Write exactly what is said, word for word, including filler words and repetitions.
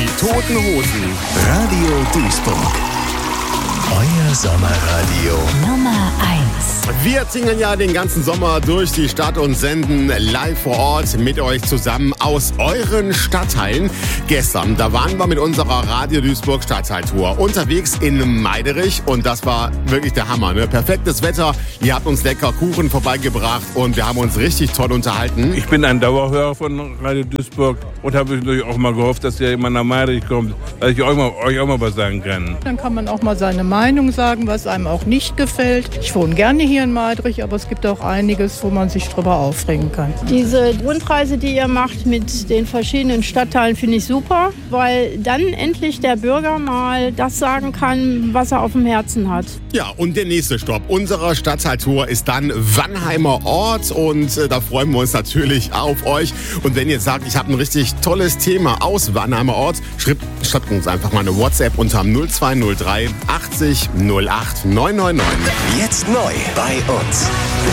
Die Toten Hosen. Radio Duisburg. Euer Sommerradio Nummer eins. Wir tingeln ja den ganzen Sommer durch die Stadt und senden live vor Ort mit euch zusammen aus euren Stadtteilen. Gestern, da waren wir mit unserer Radio Duisburg Stadtteiltour unterwegs in Meiderich und das war wirklich der Hammer, ne? Perfektes Wetter, ihr habt uns lecker Kuchen vorbeigebracht und wir haben uns richtig toll unterhalten. Ich bin ein Dauerhörer von Radio Duisburg und habe natürlich auch mal gehofft, dass ihr immer nach Meiderich kommt, dass ich euch, mal, euch auch mal was sagen kann. Dann kann man auch mal seine Meinung sagen, was einem auch nicht gefällt. Ich wohne gerne hier in Meiderich, aber es gibt auch einiges, wo man sich drüber aufregen kann. Diese Rundreise, die ihr macht mit den verschiedenen Stadtteilen, finde ich super, weil dann endlich der Bürger mal das sagen kann, was er auf dem Herzen hat. Ja, und der nächste Stopp unserer Stadtteiltour ist dann Wannheimer Ort und äh, da freuen wir uns natürlich auf euch. Und wenn ihr sagt, ich habe ein richtig tolles Thema aus Wannheimer Ort, schreibt, schreibt uns einfach mal eine WhatsApp unter null zwei null drei achtzig null acht neun neun neun. jetzt neu bei uns.